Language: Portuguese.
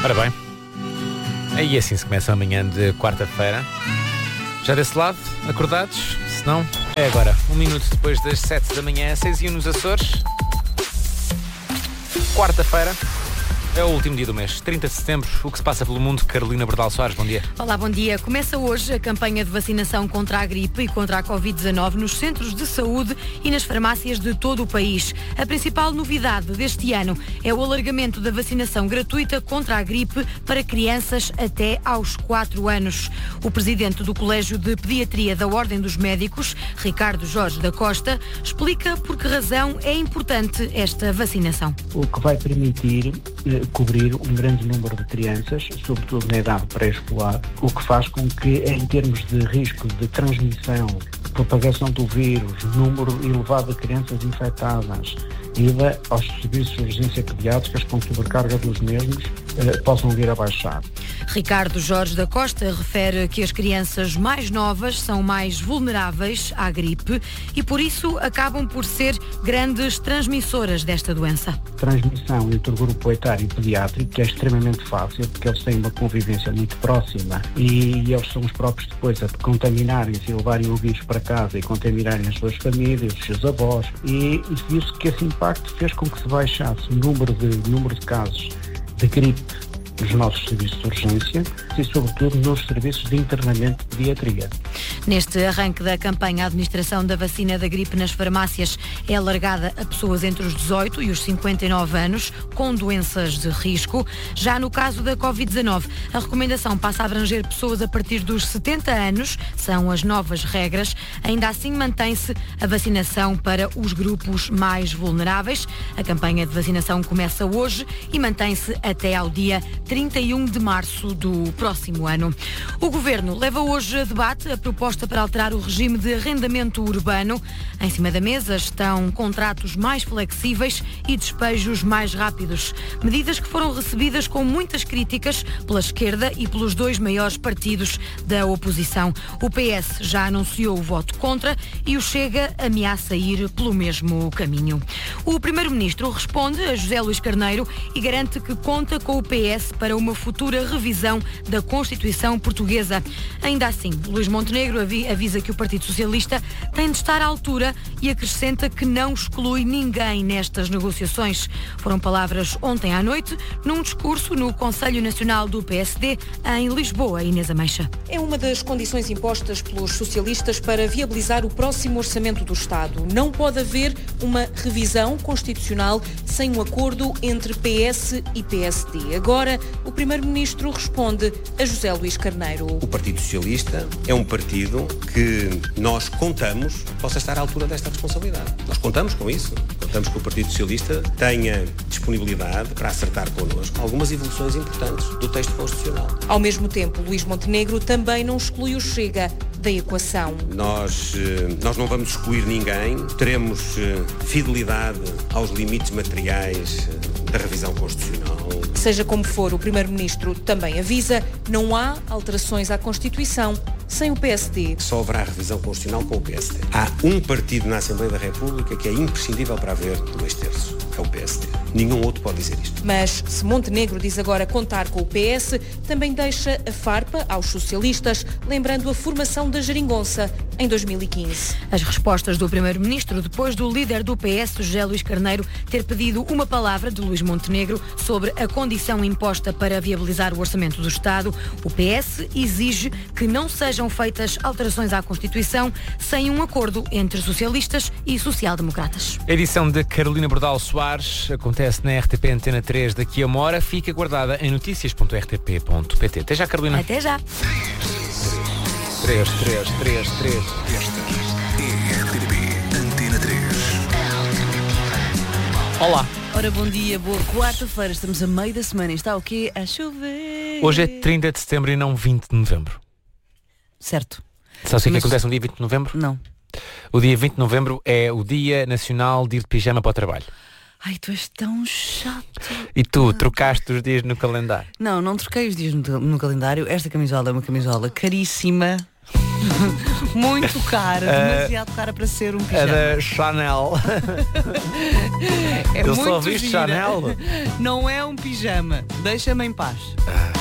Ora bem, aí assim se começa a manhã de quarta-feira. Já desse lado, acordados? Se não, é agora, 1 minuto depois das 7 da manhã, 6h01 nos Açores. Quarta-feira. É o último dia do mês, 30 de setembro. O que se passa pelo mundo? Carolina Bordal Soares, bom dia. Olá, bom dia. Começa hoje a campanha de vacinação contra a gripe e contra a Covid-19 nos centros de saúde e nas farmácias de todo o país. A principal novidade deste ano é o alargamento da vacinação gratuita contra a gripe para crianças até aos 4 anos. O presidente do Colégio de Pediatria da Ordem dos Médicos, Ricardo Jorge da Costa, explica por que razão é importante esta vacinação. O que vai permitir cobrir um grande número de crianças, sobretudo na idade pré-escolar, o que faz com que, em termos de risco de transmissão, propagação do vírus, número elevado de crianças infectadas, ida aos serviços de urgência pediátricas com sobrecarga dos mesmos, possam vir a baixar. Ricardo Jorge da Costa refere que as crianças mais novas são mais vulneráveis à gripe e, por isso, acabam por ser grandes transmissoras desta doença. Transmissão entre o grupo etário e pediátrico, que é extremamente fácil, porque eles têm uma convivência muito próxima e eles são os próprios depois a contaminarem-se e levarem o vírus para casa e contaminarem as suas famílias, os seus avós, e isso viu-se que esse impacto fez com que se baixasse o número de casos de gripe nos nossos serviços de urgência e, sobretudo, nos serviços de internamento de pediatria. Neste arranque da campanha, a administração da vacina da gripe nas farmácias é alargada a pessoas entre os 18 e os 59 anos com doenças de risco. Já no caso da Covid-19, a recomendação passa a abranger pessoas a partir dos 70 anos, são as novas regras. Ainda assim, mantém-se a vacinação para os grupos mais vulneráveis. A campanha de vacinação começa hoje e mantém-se até ao dia 31 de março do próximo ano. O Governo leva hoje a debate a proposta para alterar o regime de arrendamento urbano. Em cima da mesa estão contratos mais flexíveis e despejos mais rápidos. Medidas que foram recebidas com muitas críticas pela esquerda e pelos dois maiores partidos da oposição. O PS já anunciou o voto contra e o Chega ameaça ir pelo mesmo caminho. O Primeiro-Ministro responde a José Luís Carneiro e garante que conta com o PS para uma futura revisão da Constituição portuguesa. Ainda assim, Luís Montenegro avisa que o Partido Socialista tem de estar à altura e acrescenta que não exclui ninguém nestas negociações. Foram palavras ontem à noite, num discurso no Conselho Nacional do PSD, em Lisboa. Inês Ameixa. É uma das condições impostas pelos socialistas para viabilizar o próximo orçamento do Estado. Não pode haver uma revisão constitucional sem um acordo entre PS e PSD. Agora, o Primeiro-Ministro responde a José Luís Carneiro. O Partido Socialista é um partido que nós contamos possa estar à altura desta responsabilidade. Nós contamos com isso. Contamos que o Partido Socialista tenha disponibilidade para acertar connosco algumas evoluções importantes do texto constitucional. Ao mesmo tempo, Luís Montenegro também não exclui o Chega da equação. Nós não vamos excluir ninguém, teremos fidelidade aos limites materiais da revisão constitucional. Seja como for, o Primeiro-Ministro também avisa, não há alterações à Constituição sem o PSD. Só haverá revisão constitucional com o PSD. Há um partido na Assembleia da República que é imprescindível para haver 2/3. É o PSD. Nenhum outro pode dizer isto. Mas se Montenegro diz agora contar com o PS, também deixa a farpa aos socialistas, lembrando a formação da Geringonça em 2015. As respostas do Primeiro-Ministro depois do líder do PS, José Luís Carneiro, ter pedido uma palavra de Luís Montenegro sobre a condição imposta para viabilizar o orçamento do Estado. O PS exige que não sejam feitas alterações à Constituição sem um acordo entre socialistas e social-democratas. A edição de Carolina Bordal Soares acontece na RTP Antena 3 daqui a uma hora. Fica guardada em noticias.rtp.pt. Até já, Carolina. Até já. 3. Esta é RTP Antena 3. Olá. Ora, bom dia, boa quarta-feira. Estamos a meio da semana e está o quê? A chover. Hoje é 30 de setembro e não 20 de novembro. Certo. Sabe o que acontece no dia 20 de novembro? Não. O dia 20 de novembro é o Dia Nacional de ir de pijama para o trabalho. Ai, tu és tão chato. E tu trocaste os dias no calendário? Não troquei os dias no calendário. Esta camisola é uma camisola caríssima. Muito cara, demasiado cara para ser um pijama. É da Chanel. É Eu muito só vi gira. Chanel. Não é um pijama. Deixa-me em paz.